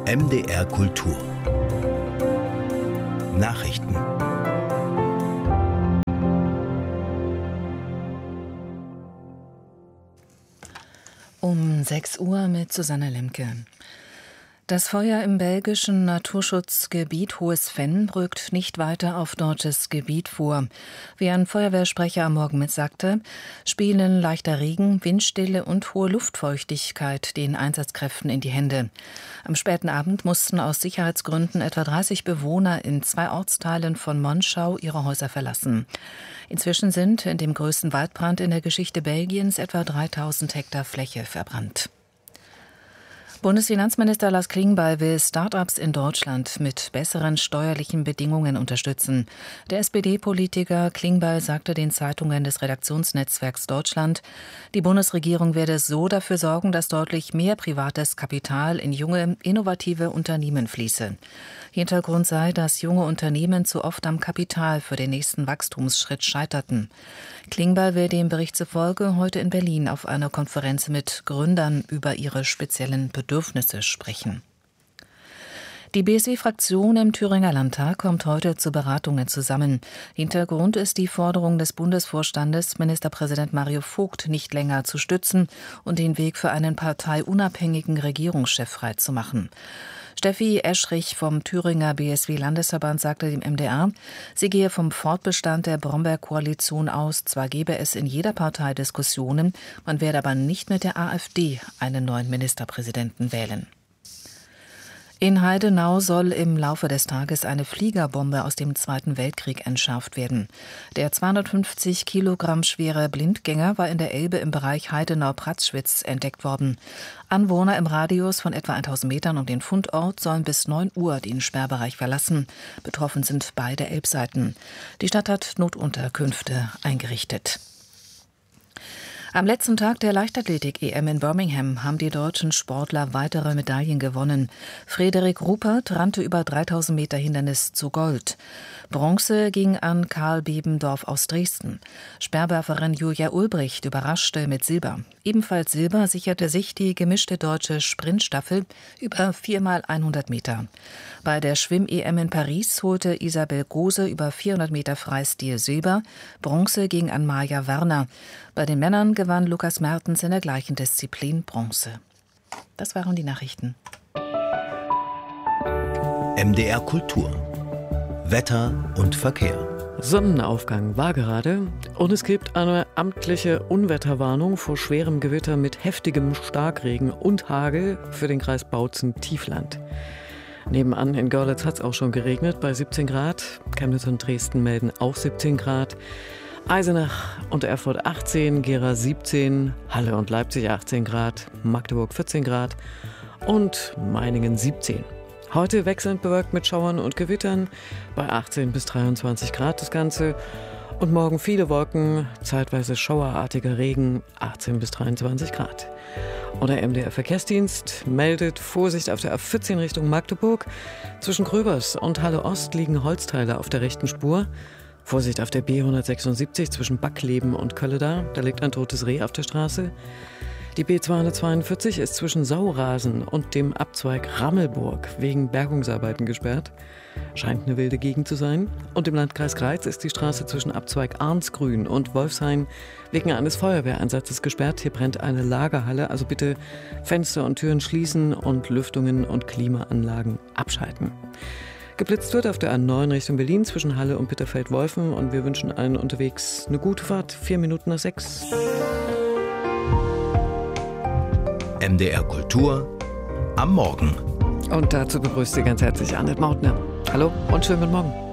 MDR Kultur Nachrichten. Um 6 Uhr mit Susanne Lemke. Das Feuer im belgischen Naturschutzgebiet Hohes Venn rückt nicht weiter auf deutsches Gebiet vor. Wie ein Feuerwehrsprecher am Morgen mitsagte, spielen leichter Regen, Windstille und hohe Luftfeuchtigkeit den Einsatzkräften in die Hände. Am späten Abend mussten aus Sicherheitsgründen etwa 30 Bewohner in 2 Ortsteilen von Monschau ihre Häuser verlassen. Inzwischen sind in dem größten Waldbrand in der Geschichte Belgiens etwa 3000 Hektar Fläche verbrannt. Bundesfinanzminister Lars Klingbeil will Start-ups in Deutschland mit besseren steuerlichen Bedingungen unterstützen. Der SPD-Politiker Klingbeil sagte den Zeitungen des Redaktionsnetzwerks Deutschland, die Bundesregierung werde so dafür sorgen, dass deutlich mehr privates Kapital in junge, innovative Unternehmen fließe. Hintergrund sei, dass junge Unternehmen zu oft am Kapital für den nächsten Wachstumsschritt scheiterten. Klingbeil will dem Bericht zufolge heute in Berlin auf einer Konferenz mit Gründern über ihre speziellen Bedürfnisse sprechen. Die BSW-Fraktion im Thüringer Landtag kommt heute zu Beratungen zusammen. Hintergrund ist die Forderung des Bundesvorstandes, Ministerpräsident Mario Vogt nicht länger zu stützen und den Weg für einen parteiunabhängigen Regierungschef freizumachen. Steffi Eschrich vom Thüringer BSW-Landesverband sagte dem MDR, sie gehe vom Fortbestand der Bromberg-Koalition aus. Zwar gebe es in jeder Partei Diskussionen, man werde aber nicht mit der AfD einen neuen Ministerpräsidenten wählen. In Heidenau soll im Laufe des Tages eine Fliegerbombe aus dem Zweiten Weltkrieg entschärft werden. Der 250 Kilogramm schwere Blindgänger war in der Elbe im Bereich Heidenau-Pratzschwitz entdeckt worden. Anwohner im Radius von etwa 1000 Metern um den Fundort sollen bis 9 Uhr den Sperrbereich verlassen. Betroffen sind beide Elbseiten. Die Stadt hat Notunterkünfte eingerichtet. Am letzten Tag der Leichtathletik-EM in Birmingham haben die deutschen Sportler weitere Medaillen gewonnen. Frederik Ruppert rannte über 3000 Meter Hindernis zu Gold. Bronze ging an Karl Bebendorf aus Dresden. Speerwerferin Julia Ulbricht überraschte mit Silber. Ebenfalls Silber sicherte sich die gemischte deutsche Sprintstaffel über 4x100 Meter. Bei der Schwimm-EM in Paris holte Isabel Gose über 400 Meter Freistil Silber. Bronze ging an Maja Werner. Bei den Männern gewann Lukas Mertens in der gleichen Disziplin Bronze. Das waren die Nachrichten. MDR Kultur Wetter und Verkehr. Sonnenaufgang war gerade und es gibt eine amtliche Unwetterwarnung vor schwerem Gewitter mit heftigem Starkregen und Hagel für den Kreis Bautzen-Tiefland. Nebenan in Görlitz hat es auch schon geregnet bei 17 Grad. Chemnitz und Dresden melden auch 17 Grad. Eisenach und Erfurt 18, Gera 17, Halle und Leipzig 18 Grad, Magdeburg 14 Grad und Meiningen 17. Heute wechselnd bewölkt mit Schauern und Gewittern, bei 18 bis 23 Grad das Ganze. Und morgen viele Wolken, zeitweise schauerartiger Regen, 18 bis 23 Grad. Und der MDR Verkehrsdienst meldet Vorsicht auf der A14 Richtung Magdeburg. Zwischen Gröbers und Halle Ost liegen Holzteile auf der rechten Spur. Vorsicht auf der B176 zwischen Backleben und Kölledar, da liegt ein totes Reh auf der Straße. Die B242 ist zwischen Saurasen und dem Abzweig Rammelburg wegen Bergungsarbeiten gesperrt. Scheint eine wilde Gegend zu sein. Und im Landkreis Greiz ist die Straße zwischen Abzweig Arnsgrün und Wolfshain wegen eines Feuerwehreinsatzes gesperrt. Hier brennt eine Lagerhalle, also bitte Fenster und Türen schließen und Lüftungen und Klimaanlagen abschalten. Geblitzt wird auf der A9 Richtung Berlin zwischen Halle und Bitterfeld-Wolfen und wir wünschen allen unterwegs eine gute Fahrt. 4 Minuten nach 6. MDR Kultur am Morgen. Und dazu begrüßt Sie ganz herzlich Annette Mautner. Hallo und schönen guten Morgen.